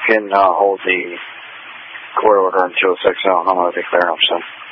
can hold the court order until 6 0. I'm going to declare an absent.